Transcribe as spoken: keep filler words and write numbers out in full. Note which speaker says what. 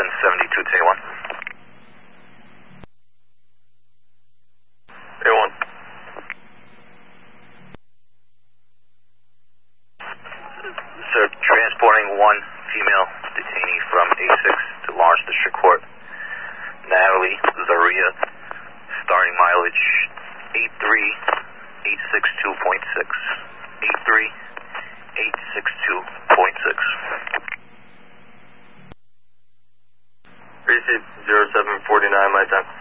Speaker 1: seven seventy-two T one.
Speaker 2: A one.
Speaker 1: Sir, transporting one female detainee from A six to Lawrence District Court. Natalie Zaria, starting mileage eight three eight six two point six. eight three eight six two point six.
Speaker 2: Receipt zero seven forty-nine, my time.